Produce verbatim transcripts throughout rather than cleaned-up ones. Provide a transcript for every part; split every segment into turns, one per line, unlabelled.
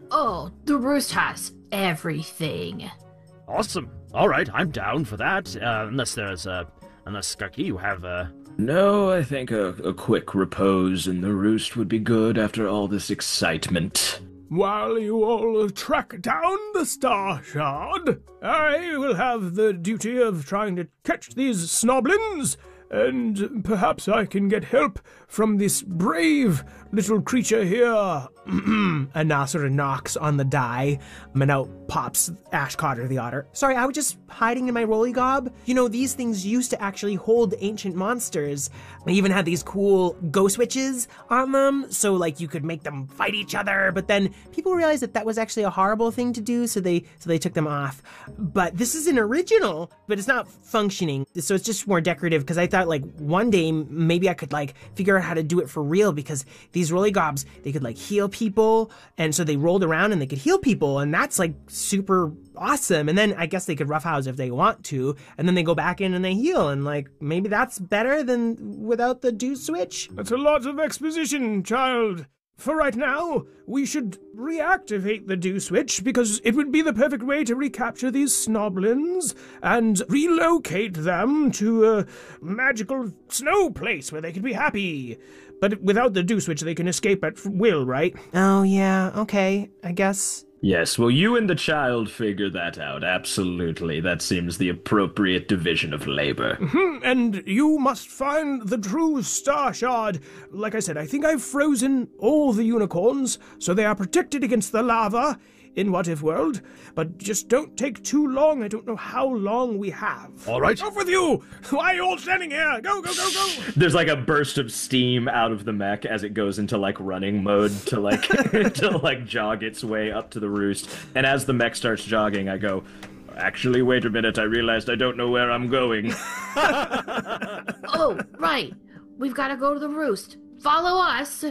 Oh, the roost has everything.
Awesome. All right, I'm down for that. Uh, unless there's, uh, unless Skarky, you have, uh...
No, I think a, a quick repose in the roost would be good after all this excitement.
While you all track down the Star Shard, I will have the duty of trying to catch these snoblins, and perhaps I can get help from this brave little creature here. And now sort of knocks on the die, and out pops Ash Cotter the otter. Sorry, I was just hiding in my rolly gob. You know, these things used to actually hold ancient monsters. They even had these cool ghost witches on them, so like you could make them fight each other, but then people realized that that was actually a horrible thing to do, so they so they took them off. But this is an original, but it's not functioning, so it's just more decorative, because I thought like one day maybe I could like figure out how to do it for real, because these rolly gobs, they could like heal people, and so they rolled around and they could heal people, and that's like super awesome. And then I guess they could roughhouse if they want to, and then they go back in and they heal, and like maybe that's better than without the do switch. That's a lot of exposition, child. For right now, we should reactivate the do switch, because it would be the perfect way to recapture these snoblins and relocate them to a magical snow place where they can be happy. But without the do switch, they can escape at will, right? Oh, yeah, okay, I guess.
Yes, well, you and the child figure that out, absolutely. That seems the appropriate division of labor.
Mm-hmm. And you must find the true Star Shard. Like I said, I think I've frozen all the unicorns, so they are protected against the lava in What If World. But just don't take too long. I don't know how long we have.
All right.
Off with you! Why are you all standing here? Go, go, go, go!
There's like a burst of steam out of the mech as it goes into like running mode to like to like jog its way up to the roost. And as the mech starts jogging, I go, actually, wait a minute, I realized I don't know where I'm going.
Oh, right. We've got to go to the roost. Follow us.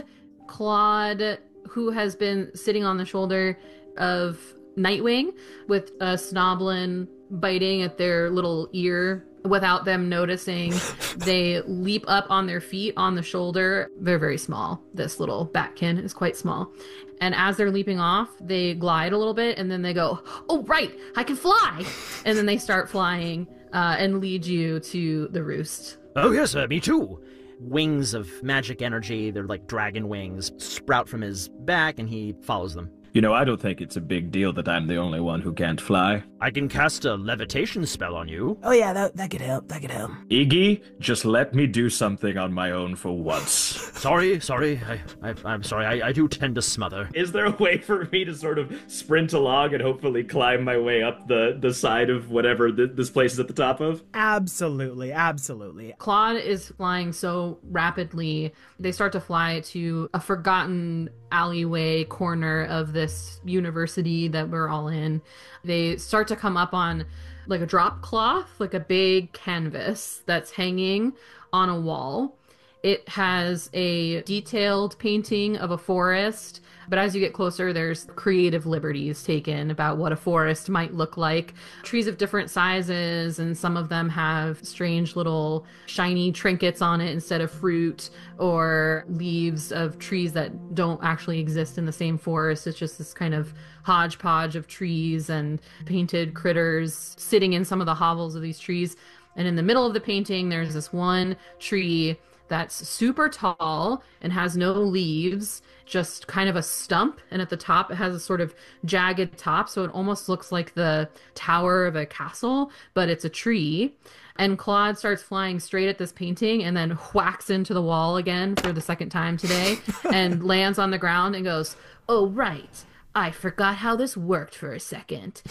Claude, who has been sitting on the shoulder of Nightwing with a Snoblin biting at their little ear without them noticing, they leap up on their feet on the shoulder. They're very small. This little batkin is quite small. And as they're leaping off, they glide a little bit, and then they go, oh, right, I can fly! And then they start flying uh, and lead you to the roost.
Oh, yes, uh, me too. Wings of magic energy, they're like dragon wings, sprout from his back, and he follows them.
You know, I don't think it's a big deal that I'm the only one who can't fly.
I can cast a levitation spell on you.
Oh yeah, that, that could help, that could help.
Iggy, just let me do something on my own for once.
Sorry, sorry, I, I, I'm sorry, I, I do tend to smother.
Is there a way for me to sort of sprint along and hopefully climb my way up the, the side of whatever th- this place is at the top of?
Absolutely, absolutely.
Claude is flying so rapidly, they start to fly to a forgotten alleyway corner of this university that we're all in. They start to come up on like a drop cloth, like a big canvas that's hanging on a wall. It has a detailed painting of a forest, but as you get closer, there's creative liberties taken about what a forest might look like. Trees of different sizes, and some of them have strange little shiny trinkets on it instead of fruit, or leaves of trees that don't actually exist in the same forest. It's just this kind of hodgepodge of trees and painted critters sitting in some of the hovels of these trees. And in the middle of the painting, there's this one tree that's super tall and has no leaves, just kind of a stump. And at the top, it has a sort of jagged top. So it almost looks like the tower of a castle, but it's a tree. And Claude starts flying straight at this painting and then whacks into the wall again for the second time today and lands on the ground and goes, oh, right. I forgot how this worked for a second.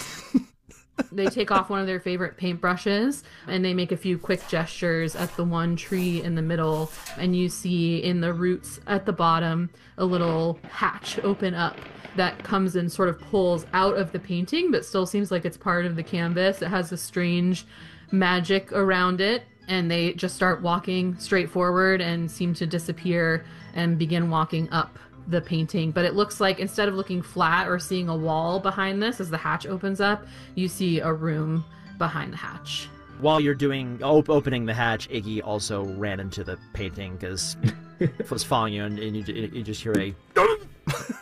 They take off one of their favorite paintbrushes and they make a few quick gestures at the one tree in the middle, and you see in the roots at the bottom a little hatch open up that comes and sort of pulls out of the painting but still seems like it's part of the canvas. It has a strange magic around it, and they just start walking straight forward and seem to disappear and begin walking up the painting. But it looks like instead of looking flat or seeing a wall behind this as the hatch opens up, you see a room behind the hatch.
While you're doing op- opening the hatch, Iggy also ran into the painting because it was following you, and, and you, you just hear a